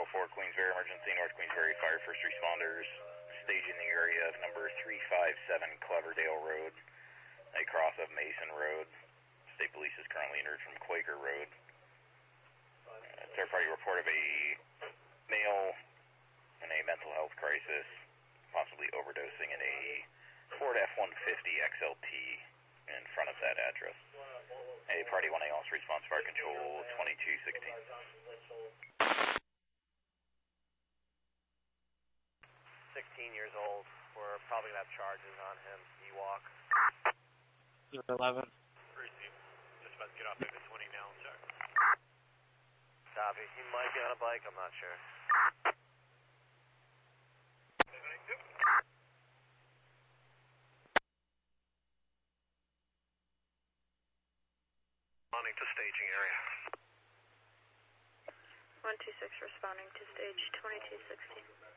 404 Queensbury Emergency, North Queensbury Fire First Responders, staging the area of number 357 Cleverdale Road, a cross of Mason Road. State Police is currently entered from Quaker Road. Third party report of a male in a mental health crisis, possibly overdosing in a Ford F-150 XLT in front of that address. A party 1A also response fire control 2216. 16 years old. We're probably going to have charges on him. Ewok. 11. Receive. Just about to get off exit 20 now, check. Copy. He might be on a bike, I'm not sure. Responding to staging area. 126 responding to stage 2216.